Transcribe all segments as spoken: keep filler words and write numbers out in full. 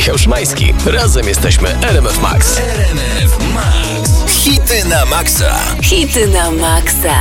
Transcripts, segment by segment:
Michał Szymański. Razem jesteśmy R M F Max. R M F Max. Hity na maksa. Hity na maksa.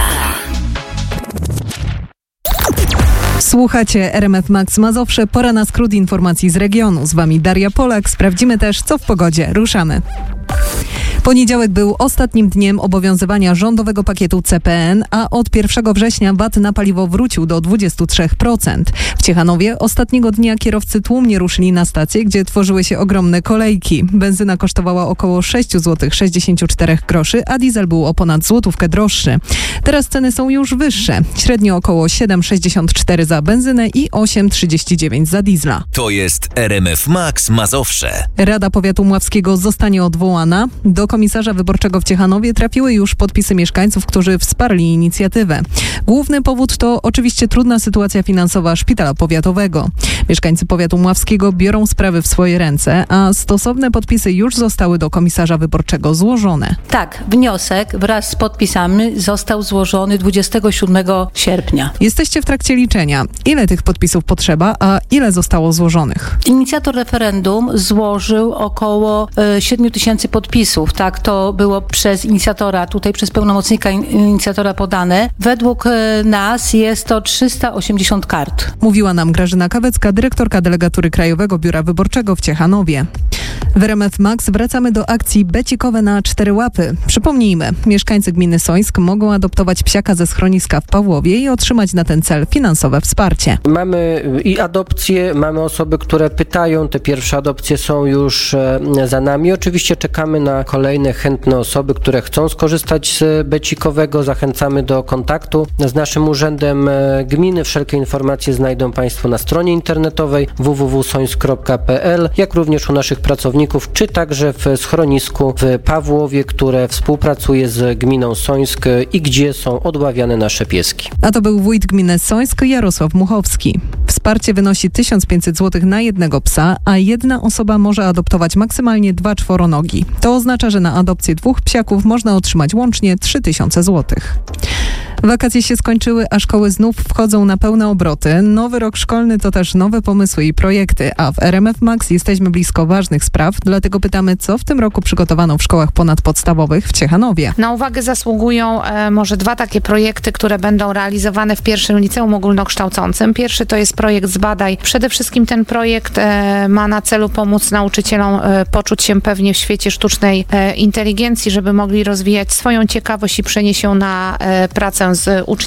Słuchacie R M F Max Mazowsze. Pora na skrót informacji z regionu. Z wami Daria Polak. Sprawdzimy też, co w pogodzie. Ruszamy. Poniedziałek był ostatnim dniem obowiązywania rządowego pakietu C P N, a od pierwszego września V A T na paliwo wrócił do dwadzieścia trzy procent. W Ciechanowie ostatniego dnia kierowcy tłumnie ruszyli na stację, gdzie tworzyły się ogromne kolejki. Benzyna kosztowała około sześć złotych sześćdziesiąt cztery groszy, a diesel był o ponad złotówkę droższy. Teraz ceny są już wyższe. Średnio około siedem sześćdziesiąt cztery za benzynę i osiem trzydzieści dziewięć za diesla. To jest R M F Max Mazowsze. Rada Powiatu Mławskiego zostanie odwołana. Do komisarza wyborczego w Ciechanowie trafiły już podpisy mieszkańców, którzy wsparli inicjatywę. Główny powód to oczywiście trudna sytuacja finansowa szpitala powiatowego. Mieszkańcy powiatu mławskiego biorą sprawy w swoje ręce, a stosowne podpisy już zostały do komisarza wyborczego złożone. Tak, wniosek wraz z podpisami został złożony dwudziestego siódmego sierpnia. Jesteście w trakcie liczenia. Ile tych podpisów potrzeba, a ile zostało złożonych? Inicjator referendum złożył około y, siedmiu tysięcy podpisów. Tak, to było przez inicjatora, tutaj przez pełnomocnika in, inicjatora podane. Według y, nas jest to trzysta osiemdziesiąt kart. Mówiła nam Grażyna Kawecka, dyrektorka delegatury Krajowego Biura Wyborczego w Ciechanowie. W R M F Max wracamy do akcji Becikowe na cztery łapy. Przypomnijmy, mieszkańcy gminy Sońsk mogą adoptować psiaka ze schroniska w Pawłowie i otrzymać na ten cel finansowe wsparcie. Mamy i adopcje, mamy osoby, które pytają, te pierwsze adopcje są już za nami. Oczywiście czekamy na kolejne chętne osoby, które chcą skorzystać z becikowego. Zachęcamy do kontaktu z naszym urzędem gminy. Wszelkie informacje znajdą Państwo na stronie internetowej w w w kropka sońsk kropka p l, jak również u naszych pracowników, czy także w schronisku w Pawłowie, które współpracuje z gminą Sońsk i gdzie są odławiane nasze pieski. A to był wójt gminy Sońsk Jarosław Muchowski. Wsparcie wynosi tysiąc pięćset złotych na jednego psa, a jedna osoba może adoptować maksymalnie dwa czworonogi. To oznacza, że na adopcję dwóch psiaków można otrzymać łącznie trzy tysiące złotych. Wakacje się skończyły, a szkoły znów wchodzą na pełne obroty. Nowy rok szkolny to też nowe pomysły i projekty, a w R M F Max jesteśmy blisko ważnych spraw, dlatego pytamy, co w tym roku przygotowano w szkołach ponadpodstawowych w Ciechanowie. Na uwagę zasługują e, może dwa takie projekty, które będą realizowane w pierwszym liceum ogólnokształcącym. Pierwszy to jest projekt Zbadaj. Przede wszystkim ten projekt e, ma na celu pomóc nauczycielom e, poczuć się pewnie w świecie sztucznej e, inteligencji, żeby mogli rozwijać swoją ciekawość i przenieść ją na e, pracę z uczniami.